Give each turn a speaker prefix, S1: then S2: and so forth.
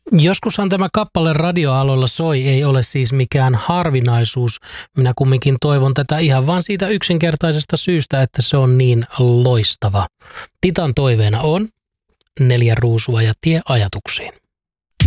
S1: Joskushan tämä kappale radioaloilla soi, ei ole siis mikään harvinaisuus. Minä kumminkin toivon tätä ihan vaan siitä yksinkertaisesta syystä, että se on niin loistava. Titan toiveena on 4 ruusua ja tie ajatuksiin.